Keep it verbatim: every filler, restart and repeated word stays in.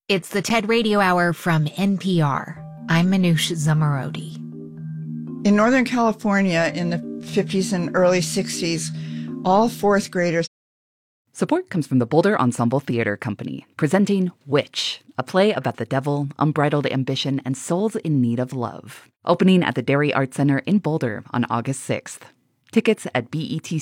It's the TED Radio Hour from N P R. I'm Manoush Zomorodi. In Northern California in the fifties and early sixties, all fourth graders. Support comes from the Boulder Ensemble Theater Company, presenting Witch, a play about the devil, unbridled ambition, and souls in need of love. Opening at the Dairy Arts Center in Boulder on August sixth. Tickets at B E T